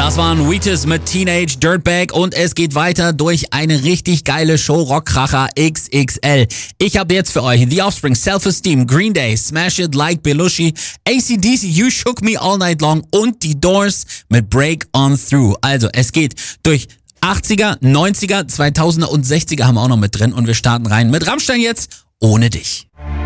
Das waren Wheatus mit Teenage Dirtbag und es geht weiter durch eine richtig geile Show, Rockkracher XXL. Ich habe jetzt für euch The Offspring, Self-Esteem, Green Day, Smash It Like Belushi, AC/DC, You Shook Me All Night Long und die Doors mit Break On Through. Also es geht durch 80er, 90er, 2000er und 60er haben wir auch noch mit drin und wir starten rein mit Rammstein jetzt, Ohne dich.